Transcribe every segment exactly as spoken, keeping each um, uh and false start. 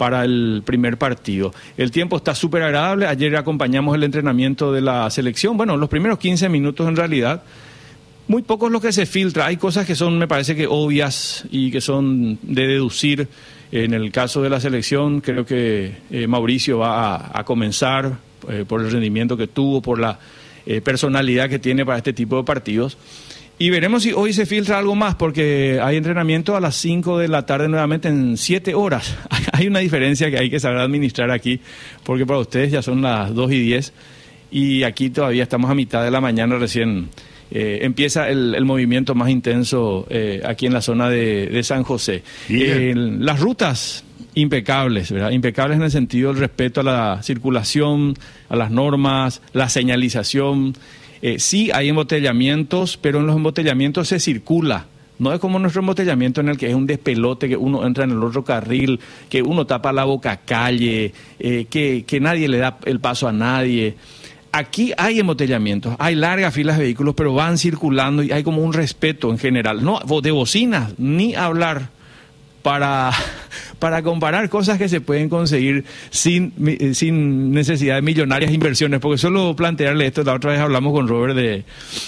para el primer partido. El tiempo está súper agradable. Ayer acompañamos el entrenamiento de la selección. Bueno, los primeros quince minutos en realidad, muy poco es lo que se filtra. Hay cosas que son, me parece que obvias y que son de deducir. En el caso de la selección, creo que eh, Mauricio va a, a comenzar eh, por el rendimiento que tuvo, por la eh, personalidad que tiene para este tipo de partidos. Y veremos si hoy se filtra algo más, porque hay entrenamiento a las cinco de la tarde nuevamente en siete horas. Hay una diferencia que hay que saber administrar aquí, porque para ustedes ya son las dos y diez y aquí todavía estamos a mitad de la mañana recién. Eh, empieza el, el movimiento más intenso eh, aquí en la zona de, de San José. Eh, las rutas impecables, ¿verdad? Impecables en el sentido del respeto a la circulación, a las normas, la señalización. Eh, sí hay embotellamientos, pero en los embotellamientos se circula. No es como nuestro embotellamiento en el que es un despelote, que uno entra en el otro carril, que uno tapa la boca calle, eh, que, que nadie le da el paso a nadie. Aquí hay embotellamientos, hay largas filas de vehículos, pero van circulando y hay como un respeto en general. No de bocinas, ni hablar para, para comparar cosas que se pueden conseguir sin, sin necesidad de millonarias inversiones. Porque solo plantearle esto, la otra vez hablamos con Robert de,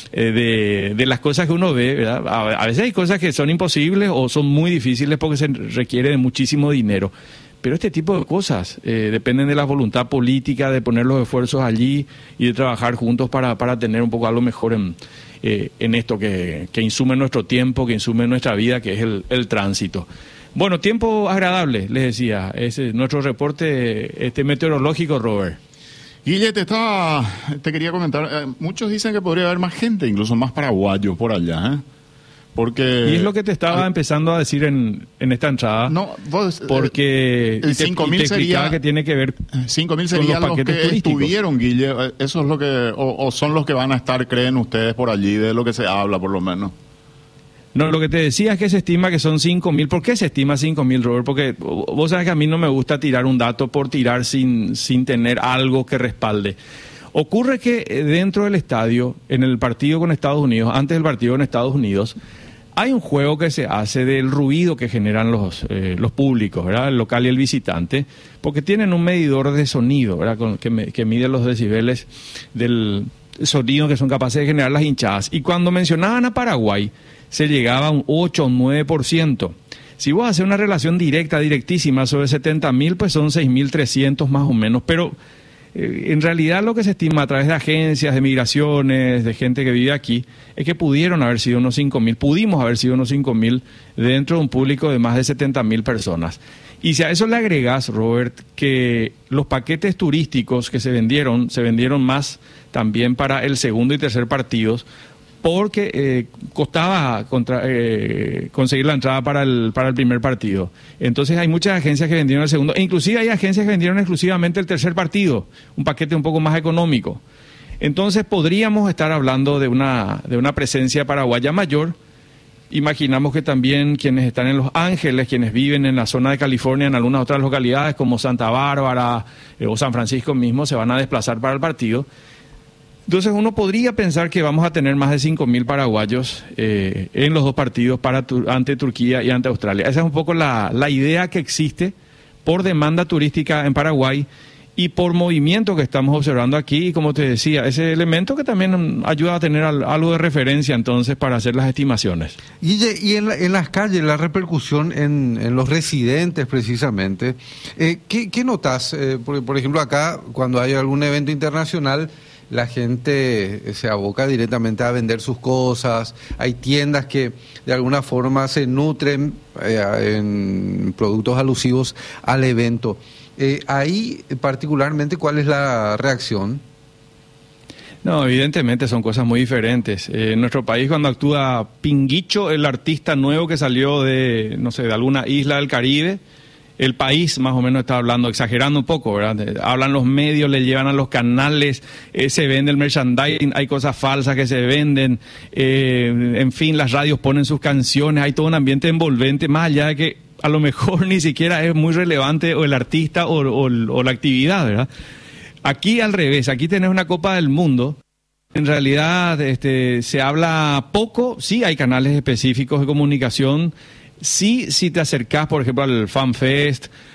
de, de las cosas que uno ve, ¿verdad? A, a veces hay cosas que son imposibles o son muy difíciles porque se requiere de muchísimo dinero. Pero este tipo de cosas eh, dependen de la voluntad política, de poner los esfuerzos allí y de trabajar juntos para, para tener un poco algo mejor en, eh, en esto que, que insume nuestro tiempo, que insume nuestra vida, que es el, el tránsito. Bueno, tiempo agradable, les decía, ese es nuestro reporte este meteorológico, Robert. Guille, te, estaba, te quería comentar, eh, muchos dicen que podría haber más gente, incluso más paraguayos por allá, ¿eh? Porque y es lo que te estaba al, empezando a decir en, en esta entrada. No, vos, porque el cinco mil sería que tiene que ver cinco mil serían los, los que turísticos. Estuvieron, Guille. Eso es lo que o, o son los que van a estar, creen ustedes, por allí, de lo que se habla, por lo menos. No, lo que te decía es que se estima que son cinco mil. ¿Por qué se estima cinco mil, Robert? Porque vos sabes que a mí no me gusta tirar un dato por tirar sin, sin tener algo que respalde. Ocurre que dentro del estadio, en el partido con Estados Unidos, antes del partido con Estados Unidos, hay un juego que se hace del ruido que generan los, eh, los públicos, ¿verdad? El local y el visitante, porque tienen un medidor de sonido, ¿verdad? Con, que, me, que mide los decibeles del sonido que son capaces de generar las hinchadas. Y cuando mencionaban a Paraguay, se llegaba a un ocho o nueve por ciento. Si vos haces una relación directa, directísima sobre setenta mil, pues son seis mil trescientos más o menos, pero en realidad lo que se estima a través de agencias, de migraciones, de gente que vive aquí, es que pudieron haber sido unos cinco mil, pudimos haber sido unos cinco mil dentro de un público de más de setenta mil personas. Y si a eso le agregas, Robert, que los paquetes turísticos que se vendieron, se vendieron más también para el segundo y tercer partidos, porque eh, costaba contra, eh, conseguir la entrada para el para el primer partido. Entonces hay muchas agencias que vendieron el segundo, e inclusive hay agencias que vendieron exclusivamente el tercer partido, un paquete un poco más económico. Entonces podríamos estar hablando de una, de una presencia paraguaya mayor. Imaginamos que también quienes están en Los Ángeles, quienes viven en la zona de California, en algunas otras localidades como Santa Bárbara eh, o San Francisco mismo, se van a desplazar para el partido. Entonces uno podría pensar que vamos a tener más de cinco mil paraguayos eh, en los dos partidos para ante Turquía y ante Australia. Esa es un poco la, la idea que existe por demanda turística en Paraguay y por movimiento que estamos observando aquí. Y como te decía, ese elemento que también ayuda a tener al, algo de referencia entonces para hacer las estimaciones. Guille, y en, la, en las calles, la repercusión en, en los residentes precisamente, eh, ¿qué, qué notas? Eh, por, por ejemplo, acá cuando hay algún evento internacional, la gente se aboca directamente a vender sus cosas, hay tiendas que de alguna forma se nutren eh, en productos alusivos al evento. Eh, ahí particularmente, ¿cuál es la reacción? No, evidentemente son cosas muy diferentes. Eh, en nuestro país, cuando actúa Pinguicho, el artista nuevo que salió de, no sé, de alguna isla del Caribe, el país más o menos está hablando, exagerando un poco, ¿verdad? Hablan los medios, le llevan a los canales, eh, se vende el merchandising, hay cosas falsas que se venden, eh, en fin, las radios ponen sus canciones, hay todo un ambiente envolvente, más allá de que a lo mejor ni siquiera es muy relevante o el artista o, o, o la actividad, ¿verdad? Aquí al revés, aquí tenés una Copa del Mundo. En realidad este, se habla poco, sí hay canales específicos de comunicación. Sí, si te acercás, por ejemplo, al FanFest